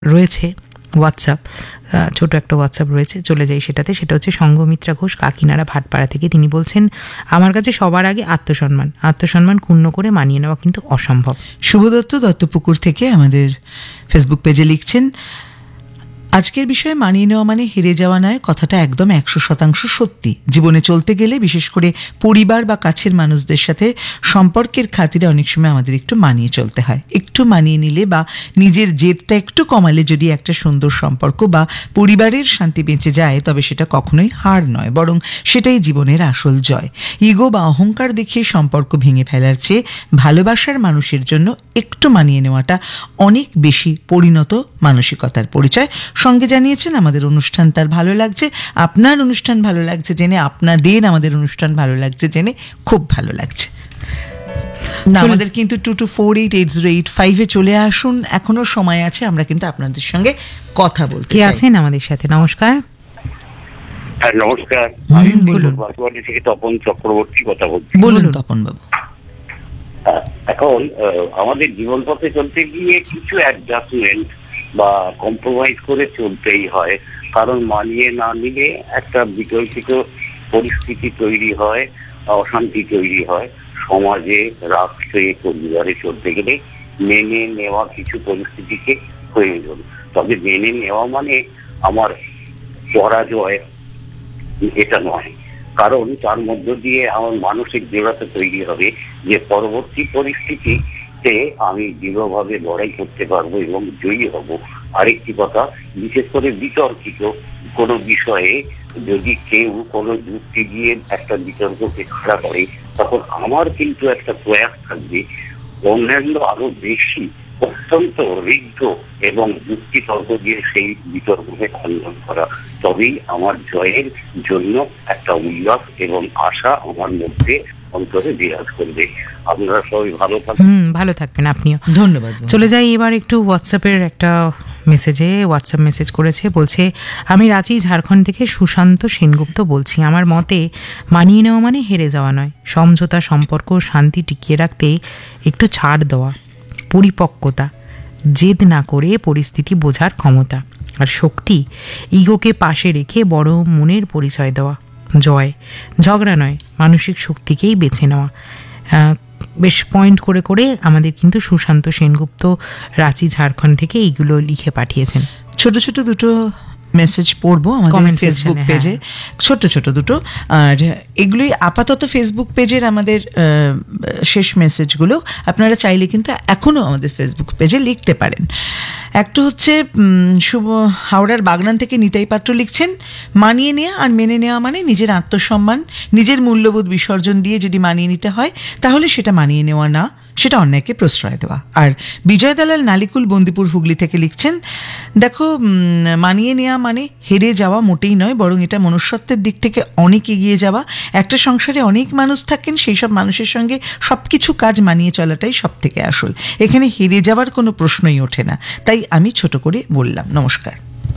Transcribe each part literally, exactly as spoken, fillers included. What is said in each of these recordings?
রয়েছে হোয়াটসঅ্যাপ, ছোট একটা হোয়াটসঅ্যাপ রয়েছে, চলে যাই সেটাতে। সেটা হচ্ছে সঙ্গমিত্রা ঘোষ কাকিনাড়া ভাটপাড়া থেকে। তিনি বলছেন, আমার কাছে সবার আগে আত্মসম্মান আত্মসম্মান ক্ষুণ্ণ করে মানিয়ে নেওয়া কিন্তু অসম্ভব। শুভদত্ত দত্তপুকুর থেকে আমাদের ফেসবুক পেজে লিখছেন, আজকের বিষয়ে মানিয়ে নেওয়া মানে হেরে যাওয়া নয়, কথাটা একদম একশো শতাংশ সত্যি। জীবনে চলতে গেলে বিশেষ করে পরিবার বা কাছের মানুষদের সাথে সম্পর্কের খাতিরে অনেক সময় আমাদের একটু মানিয়ে চলতে হয়। একটু মানিয়ে নিলে বা নিজের জেদটা একটু কমালে যদি একটা সুন্দর সম্পর্ক বা পরিবারের শান্তি বেঁচে যায়, তবে সেটা কখনোই হার নয়, বরং সেটাই জীবনের আসল জয়। ইগো বা অহংকার দেখিয়ে সম্পর্ক ভেঙে ফেলার চেয়ে ভালোবাসার মানুষের জন্য একটু মানিয়ে নেওয়াটা অনেক বেশি পরিণত মানসিকতার পরিচয়। সঙ্গে জানিয়েছেন, আমাদের অনুষ্ঠান তার ভালো লাগছে, আপনার অনুষ্ঠান ভালো লাগছে জেনে, আপনাদের আমাদের অনুষ্ঠান ভালো লাগছে জেনে খুব ভালো লাগছে। আমাদের কিন্তু two two four eight eight zero eight ফাইভে চলে আসুন, এখনো সময় আছে, আমরা কিন্তু আপনাদের সঙ্গে কথা বলতে কে আছেন আমাদের সাথে? নমস্কার। হ্যাঁ নমস্কার, আমি বাসুয়াটি থেকে তপন চক্রবর্তী কথা বলছি। বলুন তপন বাবু। এখন আমাদের জীবন পথে চলতে গিয়ে কিছু অ্যাডজাস্টমেন্ট বা কম্প্রোমাইজ করে চলতেই হয়, কারণ মানিয়ে না নিলে একটা বিতর্কিত পরিস্থিতি তৈরি হয়, অশান্তি তৈরি হয় সমাজে, রাষ্ট্রে, পরিবারে চলতে গেলে মেনে নেওয়া কিছু পরিস্থিতিকে প্রয়োজন। তবে মেনে নেওয়া মানে আমার পরাজয় এটা নয়, কারণ তার মধ্য দিয়ে আমার মানসিক দৃঢ়তা তৈরি হবে যে পরবর্তী পরিস্থিতিতে আমি দৃঢ়ভাবে লড়াই করতে পারবো এবং জয়ী হব। আরেকটি কথা, বিশেষ করে বিতর্কিত কোনো বিষয়ে যদি কেউ কোনো যুক্তি দিয়ে একটা বিতর্ককে খাড়া করে, তখন আমার কিন্তু একটা প্রয়াস থাকবে অন্যান্য আরো বেশি অত্যন্ত ঋদ্ধ এবং যুক্তি তর্ক দিয়ে সেই বিতর্ককে খণ্ডন করা। তবেই আমার জয়ের জন্য একটা উল্লাস এবং আশা আমার মধ্যে অন্তরে বিরাজ করবে। আপনারা সবাই ভালো থাকবেন। হুম, ভালো থাকবেন আপনিও। ধন্যবাদ। চলে যাই এবার একটু হোয়াটসঅ্যাপের একটা মেসেজে। হোয়াটসঅ্যাপ মেসেজ করেছে, বলছে, আমি রাঁচি ঝাড়খণ্ড থেকে সুশান্ত সেনগুপ্ত বলছি। আমার মতে মানিয়ে নেওয়া মানে হেরে যাওয়া নয়, সমঝোতা, সম্পর্ক, শান্তি টিকিয়ে রাখতে একটু ছাড় দেওয়া, পরিপক্কতা, জেদ না করে পরিস্থিতি বোঝার ক্ষমতা, আর শক্তি ইগোকে পাশে রেখে বড় মনের পরিচয় দেওয়া। জয় ঝগড়া নয়, মানসিক শক্তিকেই বেছে নেওয়া। বেশ পয়েন্ট করে করে আমাদের কিন্তু সুশান্ত সেনগুপ্ত রাঁচি ঝাড়খণ্ড থেকে এইগুলো লিখে পাঠিয়েছেন। ছোট ছোট দুটো মেসেজ পড়বো আমাদের ফেসবুক পেজে, ছোট ছোট দুটো, আর এগুলোই আপাতত ফেসবুক পেজের আমাদের শেষ মেসেজগুলো। আপনারা চাইলে কিন্তু এখনো আমাদের ফেসবুক পেজে লিখতে পারেন। একটা হচ্ছে শুভ হাওড়ার বাগনান থেকে নিতাই পাত্র লিখছেন, মানিয়ে নেওয়া আর মেনে নেওয়া মানে নিজের আত্মসম্মান, নিজের মূল্যবোধ বিসর্জন দিয়ে যদি মানিয়ে নিতে হয় তাহলে সেটা মানিয়ে নেওয়া না, সেটা অন্যায়কে প্রশ্রয় দেওয়া। আর বিজয় দালাল নালিকুল বন্দিপুর হুগলি থেকে লিখছেন, দেখো মানিয়ে নেওয়া মানে হেরে যাওয়া মোটেই নয়, বরং এটা মনুষ্যত্বের দিক থেকে অনেক এগিয়ে যাওয়া। একটা সংসারে অনেক মানুষ থাকেন, সেই সব মানুষের সঙ্গে সব কিছু কাজ মানিয়ে চলাটাই সব থেকে আসল। এখানে হেরে যাওয়ার কোনো প্রশ্নই ওঠে না, তাই আমি ছোট করে বললাম। নমস্কার।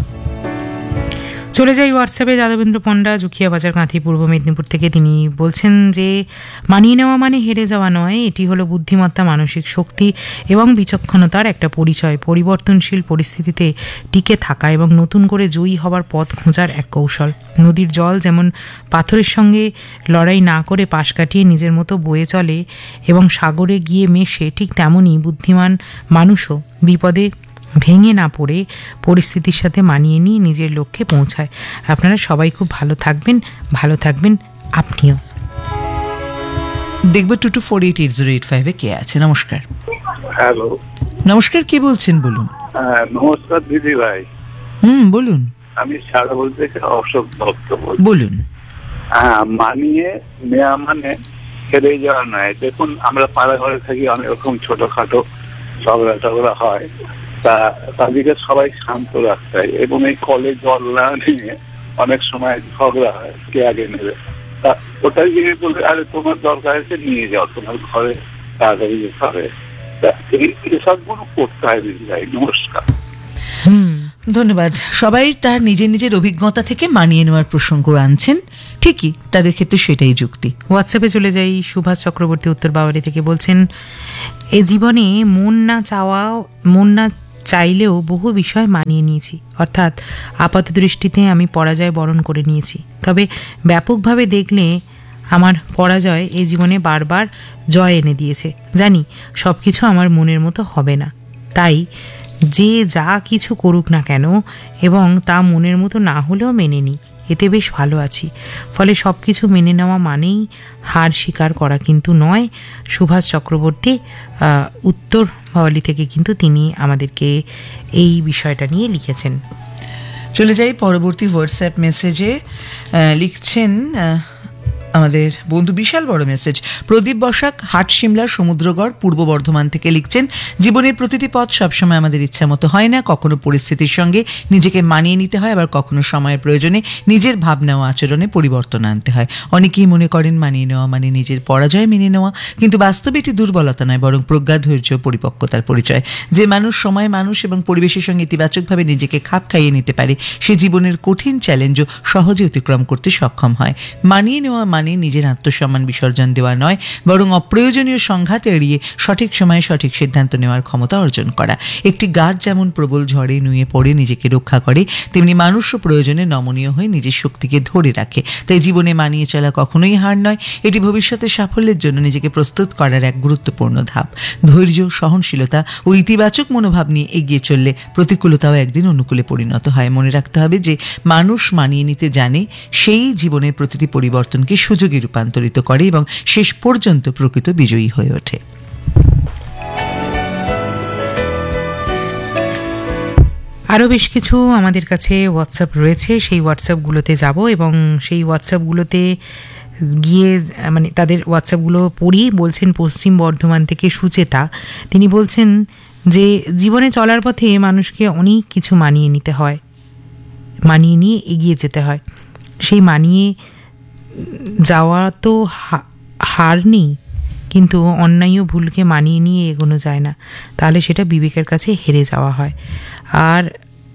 চলে যাই হোয়াটসঅ্যাপে। যাদবেন্দ্র পণ্ডা জুখিয়া বাজার কাঁথি পূর্ব মেদিনীপুর থেকে। তিনি বলছেন যে মানিয়ে নেওয়া মানে হেরে যাওয়া নয়, এটি হলো বুদ্ধিমত্তা, মানসিক শক্তি এবং বিচক্ষণতার একটা পরিচয়। পরিবর্তনশীল পরিস্থিতিতে টিকে থাকা এবং নতুন করে জয়ী হবার পথ খোঁজার এক কৌশল। নদীর জল যেমন পাথরের সঙ্গে লড়াই না করে পাশ কাটিয়ে নিজের মতো বয়ে চলে এবং সাগরে গিয়ে মেশে, ঠিক তেমনই বুদ্ধিমান মানুষও বিপদে ভেঙে না পড়ে পরিস্থিতির সাথে মানিয়ে নিয়ে নিজের লক্ষ্যে পৌঁছায়। আপনারা সবাই খুব ভালো থাকবেন, ভালো থাকবেন আপনিও। দেখবো two two four eight eight zero eight ফাইভে কে আছে। নমস্কার। হ্যালো, নমস্কার, কে বলছেন বলুন? নমস্কার দিদি ভাই। হুম, বলুন। আমি সারা বলতে অশোক দত্ত বলুন। হ্যাঁ, মানিয়ে নেওয়া মানে হেরে যাওয়া নয়। দেখুন, আমরা পাড়া ঘরে থাকি, অনেক রকম ছোটখাটো ঝগড়া টগড়া হয়, তা তাদেরকে সবাই শান্ত রাখতে হয়। এবং এই কলে জল না নিয়ে অনেক সময় ঝগড়া হয়, কে আগে নেবে, তা ওটাই গিয়ে বলবে, আরে তোমার দরকার আছে নিয়ে যাও, তোমার ঘরে তাড়াতাড়ি যেতে হবে। এসবগুলো করতে হয় দিদি ভাই। নমস্কার। হুম, ধন্যবাদ। সবাই তার নিজের নিজের অভিজ্ঞতা থেকে মানিয়ে নেওয়ার প্রসঙ্গ আনছেন, ঠিকই, তাদের ক্ষেত্রে সেটাই যুক্তি। হোয়াটসঅ্যাপে চলে যাই। সুভাষ চক্রবর্তী উত্তর বাওয়ারি থেকে বলছেন, এ জীবনে মন না চাওয়া মন না চাইলেও বহু বিষয় মানিয়ে নিয়েছি, অর্থাৎ আপাত দৃষ্টিতে আমি পরাজয় বরণ করে নিয়েছি। তবে ব্যাপকভাবে দেখলে আমার পরাজয় এই জীবনে বারবার জয় এনে দিয়েছে। জানি সব কিছু আমার মনের মতো হবে না, তাই যে যা কিছু করুক না কেন এবং তা মনের মতো না হলেও মেনে নিই, এতে বেশ ভালো আছি। ফলে সব কিছু মেনে নেওয়া মানেই হার স্বীকার করা কিন্তু নয়। সুভাষ চক্রবর্তী উত্তর ভাওয়ালি থেকে কিন্তু তিনি আমাদেরকে এই বিষয়টা নিয়ে লিখেছেন। চলে যাই পরবর্তী হোয়াটসঅ্যাপ মেসেজে। লিখছেন আমাদের বন্ধু, বিশাল বড় মেসেজ। প্রদীপ বসাক, হাট সিমলা, সমুদ্রগড়, পূর্ব বর্ধমান থেকে লিখছেন, জীবনের প্রতিটি পথ সবসময় আমাদের ইচ্ছা মতো হয় না। কখনো পরিস্থিতির সঙ্গে নিজেকে মানিয়ে নিতে হয়, আবার কখনো সময়ের প্রয়োজনে নিজের ভাবনা ও আচরণে পরিবর্তন আনতে হয়। অনেকেই মনে করেন মানিয়ে নেওয়া মানে নিজের পরাজয় মেনে নেওয়া, কিন্তু বাস্তবে এটি দুর্বলতা নয়, বরং প্রজ্ঞা, ধৈর্য, পরিপক্কতার পরিচয়। যে মানুষ সময়, মানুষ এবং পরিবেশের সঙ্গে ইতিবাচকভাবে নিজেকে খাপ খাইয়ে নিতে পারে, সে জীবনের কঠিন চ্যালেঞ্জও সহজে অতিক্রম করতে সক্ষম হয়। মানিয়ে নেওয়া মানে নিজের আত্মসম্মান বিসর্জন দেওয়া নয়, বরং অপ্রয়োজনীয় সংঘাত এড়িয়ে সঠিক সময়ে সঠিক সিদ্ধান্ত নেওয়ার ক্ষমতা অর্জন করা। একটি গাছ যেমন প্রবল ঝড়ে নুয়ে পড়ে নিজেকে রক্ষা করে, তেমনি মানুষও প্রয়োজনে নমনীয় হয়ে নিজের শক্তিকে ধরে রাখে। তাই জীবনে মানিয়ে চলা কখনোই হার নয়, এটি ভবিষ্যতের সাফল্যের জন্য নিজেকে প্রস্তুত করার এক গুরুত্বপূর্ণ ধাপ। ধৈর্য, সহনশীলতা ও ইতিবাচক মনোভাব নিয়ে এগিয়ে চললে প্রতিকূলতাও একদিন অনুকূলে পরিণত হয়। মনে রাখতে হবে যে মানুষ মানিয়ে নিতে জানে, সেই জীবনের প্রতিটি পরিবর্তনকে সুযোগে রূপান্তরিত করে এবং শেষ পর্যন্ত প্রকৃত বিজয়ী হয়ে ওঠে। আরও বেশ কিছু আমাদের কাছে হোয়াটসঅ্যাপ রয়েছে, সেই হোয়াটসঅ্যাপগুলোতে যাব এবং সেই হোয়াটসঅ্যাপগুলোতে গিয়ে মানে তাদের হোয়াটসঅ্যাপগুলো পড়ি। বলছেন পশ্চিম বর্ধমান থেকে সুচেতা, তিনি বলছেন যে জীবনে চলার পথে মানুষকে অনেক কিছু মানিয়ে নিতে হয়, মানিয়ে নিয়ে এগিয়ে যেতে হয়। সেই মানিয়ে যাওয়া তো হার নেই, কিন্তু অন্যায় ও ভুলকে মানিয়ে নিয়ে এগোনো যায় না, তাহলে সেটা বিবেকের কাছে হেরে যাওয়া হয়। আর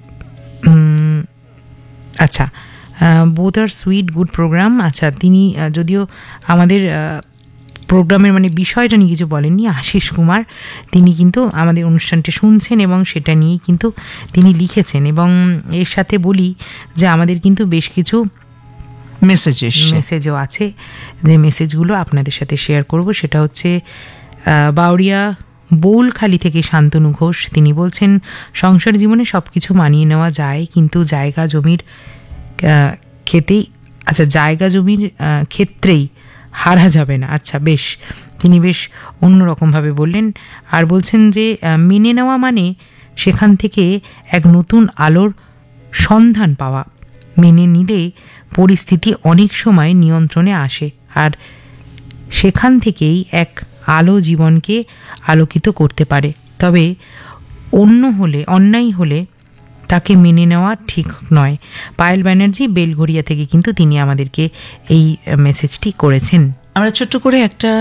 আচ্ছা, বোথ আর সুইট গুড প্রোগ্রাম। আচ্ছা, তিনি যদিও আমাদের প্রোগ্রামের মানে বিষয়টা নিয়ে কিছু বলেননি, আশিস কুমার, তিনি কিন্তু আমাদের অনুষ্ঠানটি শুনছেন এবং সেটা নিয়েই কিন্তু তিনি লিখেছেন। এবং এর সাথে বলি যে আমাদের কিন্তু বেশ কিছু মেসেজ মেসেজও আছে, যে মেসেজগুলো আপনাদের সাথে শেয়ার করব। সেটা হচ্ছে বাউরিয়া বৌলখালি থেকে শান্তনু ঘোষ, তিনি বলছেন সংসার জীবনে সব কিছু মানিয়ে নেওয়া যায়, কিন্তু জায়গা জমির ক্ষেতেই আচ্ছা জায়গা জমির ক্ষেত্রেই হারা যাবে না। আচ্ছা, বেশ, তিনি বেশ অন্যরকমভাবে বললেন। আর বলছেন যে মেনে নেওয়া মানে সেখান থেকে এক নতুন আলোর সন্ধান পাওয়া। মেনে নিলে পরিস্থিতি অনেক সময় নিয়ন্ত্রণে আসে, আর সেখান থেকেই এক আলো জীবনকে আলোকিত করতে পারে। তবে অন্য হলে অন্যায় হলে তাকে মেনে নেওয়া ঠিক নয়। পায়েল ব্যানার্জি বেলঘরিয়া থেকে কিন্তু তিনি আমাদেরকে এই মেসেজটি করেছেন। আমরা ছোট্ট করে একটা,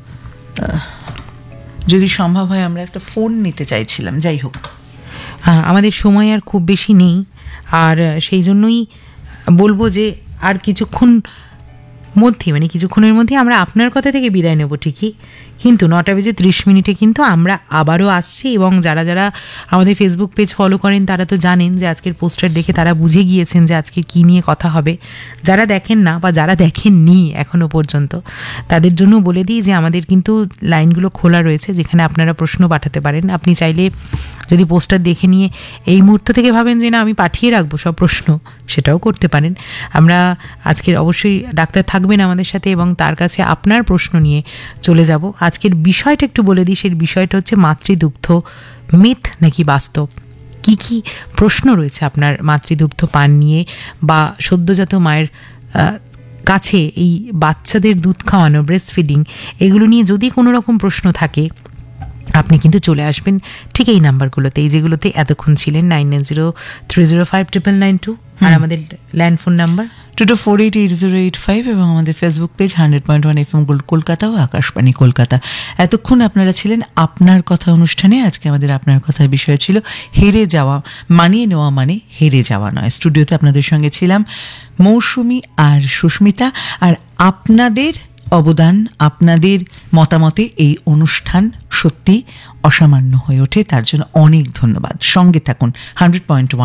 যদি সম্ভব হয়, আমরা একটা ফোন নিতে চাইছিলাম। যাই হোক, আমাদের সময় আর খুব বেশি নেই, আর সেই জন্যই বলবো যে আর কিছুক্ষণ মধ্যে মানে কিছুক্ষণের মধ্যে আমরা আপনার কথা থেকে বিদায় নেব ঠিকই, কিন্তু নটা বেজে ত্রিশ মিনিটে কিন্তু আমরা আবারও আসছি। এবং যারা যারা আমাদের ফেসবুক পেজ ফলো করেন তারা তো জানেন যে আজকের পোস্টার দেখে তারা বুঝে গিয়েছেন যে আজকে কী নিয়ে কথা হবে। যারা দেখেন না বা যারা দেখেননি এখনও পর্যন্ত, তাদের জন্য বলে দিই যে আমাদের কিন্তু লাইনগুলো খোলা রয়েছে, যেখানে আপনারা প্রশ্ন পাঠাতে পারেন। আপনি চাইলে যদি পোস্টার দেখে নিয়ে এই মুহূর্ত থেকে ভাবেন যে না আমি পাঠিয়ে রাখবো সব প্রশ্ন, সেটাও করতে পারেন। আমরা আজকের অবশ্যই ডাক্তার থাকবেন আমাদের সাথে এবং তার কাছে আপনার প্রশ্ন নিয়ে চলে যাব। আজকের বিষয়টা একটু বলে দিই, সেই বিষয়টা হচ্ছে মাতৃদুগ্ধ মিথ নাকি বাস্তব। কি কি প্রশ্ন রয়েছে আপনার মাতৃদুগ্ধ পান নিয়ে বা সদ্যজাত মায়ের কাছে এই বাচ্চাদের দুধ খাওয়ানো, ব্রেস্ট ফিডিং, এগুলো নিয়ে যদি কোনো রকম প্রশ্ন থাকে আপনি কিন্তু চলে আসবেন ঠিক এই নাম্বারগুলোতে, এই যেগুলোতে এতক্ষণ ছিলেন, nine nine zero three zero five triple nine two, আর আমাদের land phone number two two four eight eight zero eight five, এবং আমাদের Facebook page hundred point one F M gold Kolkata ও আকাশবাণী কলকাতা। এতক্ষণ আপনারা ছিলেন আপনার কথা অনুষ্ঠানে। আজকে আমাদের আপনার কথার বিষয় ছিল হেরে যাওয়া, মানিয়ে নেওয়া মানে হেরে যাওয়া নয়। স্টুডিওতে আপনাদের সঙ্গে ছিলাম মৌসুমী আর সুস্মিতা, আর আপনাদের অবদান, আপনাদের মতামতে এই অনুষ্ঠান সত্যি অসামান্য হয়ে ওঠে। তার জন্য অনেক ধন্যবাদ। সঙ্গে থাকুন হান্ড্রেড পয়েন্ট